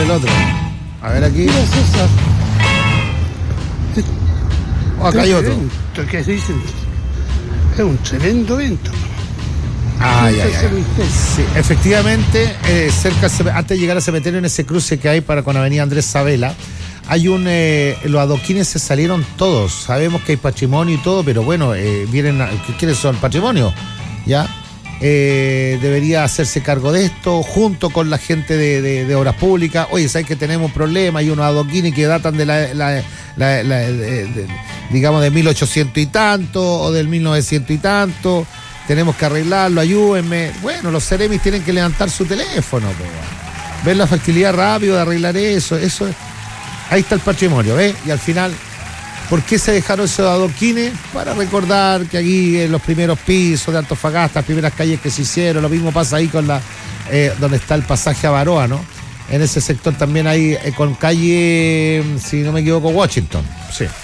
el otro. A ver aquí. Mira, César. Oh, acá hay otro. Evento, que dicen, es un tremendo evento. Ay. Sí, efectivamente, cerca, antes de llegar a Cementerio, en ese cruce que hay con Avenida Andrés Sabela, hay los adoquines se salieron todos. Sabemos que hay patrimonio y todo, pero bueno, vienen, ¿quiénes son? Patrimonio, ¿ya? Debería hacerse cargo de esto, junto con la gente de Obras Públicas. Oye, ¿sabes que tenemos un problema? Hay unos adoquines que datan de digamos, de 1800 y tanto, o del 1900 y tanto. Tenemos que arreglarlo, ayúdenme. Bueno, los Ceremis tienen que levantar su teléfono, ver la facilidad rápido de arreglar eso. Ahí está el patrimonio, ¿ves? Y al final, ¿por qué se dejaron esos adoquines? Para recordar que aquí en los primeros pisos de Antofagasta, las primeras calles que se hicieron, lo mismo pasa ahí con donde está el pasaje a Baroa, ¿no? En ese sector también hay con calle, si no me equivoco, Washington. Sí.